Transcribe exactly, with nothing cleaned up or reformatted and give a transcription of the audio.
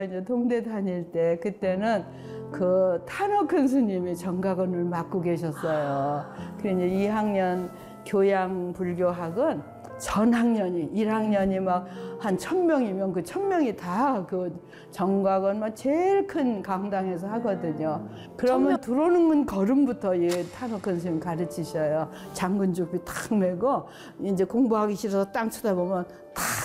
이제 동대 다닐 때 그때는 그 탄옥근 스님이 정각원을 맡고 계셨어요. 그래서 이제 이 학년 교양 불교학은 전 학년이 일 학년이 막 한 천 명이면 그 천 명이 다 그 정각원 막 제일 큰 강당에서 하거든요. 그러면 들어오는 걸음부터 이 탄옥근 스님 가르치셔요. 장근조비 탁 메고 이제 공부하기 싫어서 땅 쳐다보면 탁